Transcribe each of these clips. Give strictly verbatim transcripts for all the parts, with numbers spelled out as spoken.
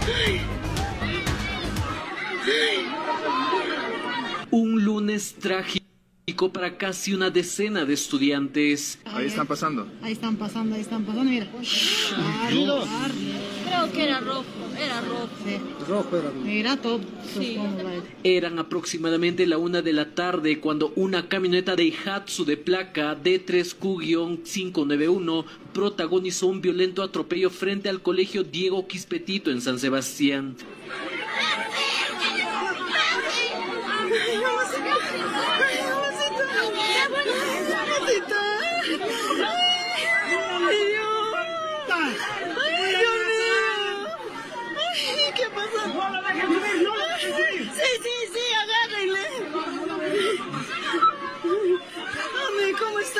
Un lunes trágico para casi una decena de estudiantes. Ahí están pasando. Ahí están pasando, ahí están pasando, mira. Creo que era rojo, era rojo. Sí. Rojo era. Mira todo. Sí. Eran aproximadamente la una de la tarde cuando una camioneta Daihatsu de placa D tres Q cinco nueve uno protagonizó un violento atropello frente al colegio Diego Quispetito en San Sebastián. Sí, sí, sí, agárrenle. Mami, ¿cómo está?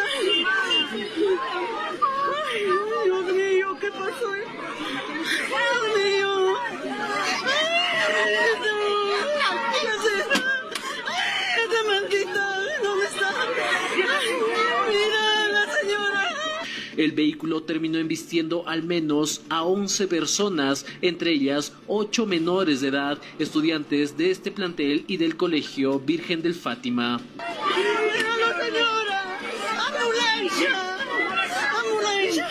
Ay, Dios mío, ¿qué pasó? Dios mío. Ay, ¿qué será? Esta maldita, ¿dónde está? Ay, mira, la señora. El vehículo terminó embistiendo al menos a once personas, entre ellas ocho menores de edad, estudiantes de este plantel y del colegio Virgen del Fátima. ¡Míralo, señora! ¡Ambulancia! ¡Ambulancia!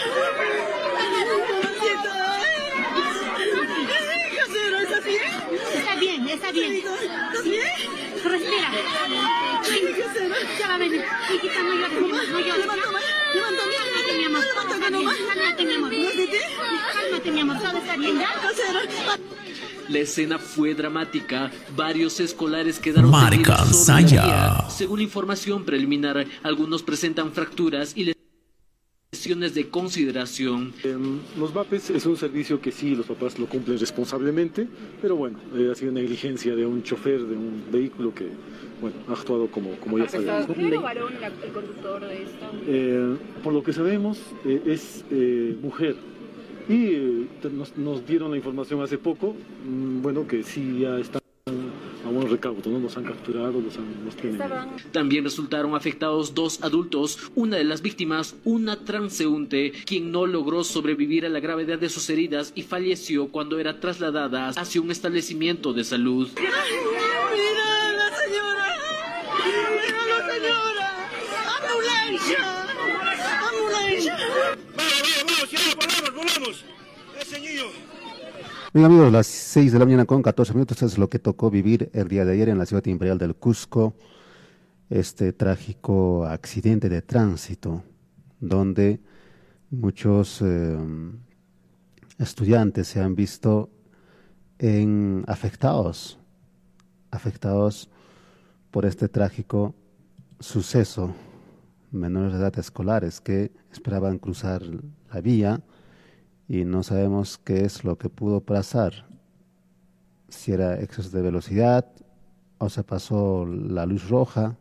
¿Qué será? ¿Estás bien? Está bien, está bien. ¿Estás bien? Respira. ¿Qué será? Ya va a venir. Hijita, no llores, no llores. Levanta, levanta, Cálmate, mi amor. levanta, nomás. Cálmate, mi amor. Cálmate, mi amor. Todo está bien, ¿ya? ¿Qué será? La escena fue dramática. Varios escolares quedaron Marica tendidos sobre la Saya. vía. Según información preliminar, algunos presentan fracturas y lesiones de consideración. Eh, los VAPES es un servicio que sí, los papás lo cumplen responsablemente, pero bueno, eh, ha sido negligencia de un chofer de un vehículo que, bueno, ha actuado como, como ya sabemos, ¿no? ¿Mujer o varón la- el conductor de esta? Eh, por lo que sabemos, eh, es eh, mujer. Y eh, te- nos, nos dieron la información hace poco, mm, bueno, que sí ya están a buen recaudo, ¿no? Los han capturado, los, han, los tienen. Estaban... También resultaron afectados dos adultos, una de las víctimas, una transeúnte, quien no logró sobrevivir a la gravedad de sus heridas y falleció cuando era trasladada hacia un establecimiento de salud. ¡Mira la señora! ¡Míralo, señora! ¡Ambulancia! ¡Ambulancia! Vamos, vamos, ya, volvamos, volvamos. Ese niño. Bien amigos, las seis de la mañana con catorce minutos es lo que tocó vivir el día de ayer en la ciudad imperial del Cusco, este trágico accidente de tránsito, donde muchos eh, estudiantes se han visto en, afectados, afectados por este trágico suceso, menores de edad escolares que esperaban cruzar la vía y no sabemos qué es lo que pudo pasar, si era exceso de velocidad o se pasó la luz roja.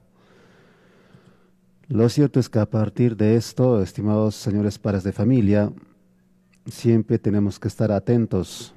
Lo cierto es que a partir de esto, estimados señores padres de familia, siempre tenemos que estar atentos,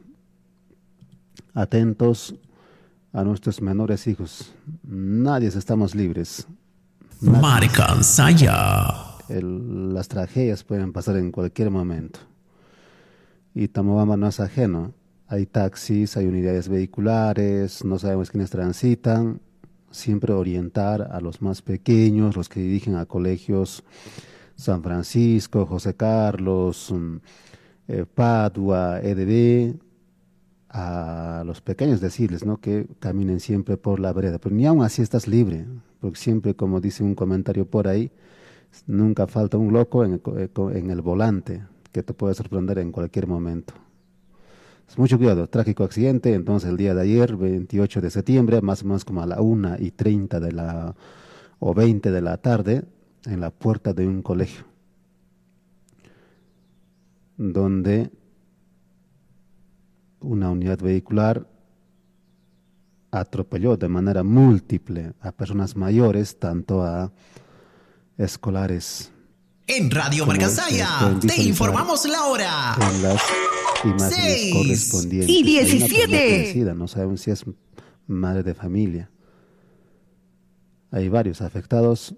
atentos a nuestros menores hijos. Nadie estamos libres. Nadie. Marica Saya. El, las tragedias pueden pasar en cualquier momento. Y Tamobamba no es ajeno. Hay taxis, hay unidades vehiculares, no sabemos quiénes transitan. Siempre orientar a los más pequeños, los que dirigen a colegios San Francisco, José Carlos, eh, Padua, E D B, a los pequeños decirles, ¿no?, que caminen siempre por la vereda. Pero ni aún así estás libre, porque siempre, como dice un comentario por ahí, nunca falta un loco en el, en el volante que te puede sorprender en cualquier momento. Mucho cuidado, trágico accidente. Entonces el día de ayer, veintiocho de septiembre, más o menos como a la una y treinta de la, o veinte de la tarde, en la puerta de un colegio, donde una unidad vehicular atropelló de manera múltiple a personas mayores, tanto a escolares. En Radio Marica Saya te informamos la hora. En las imágenes Seis correspondientes. y diecisiete. No sabemos si es madre de familia. Hay varios afectados,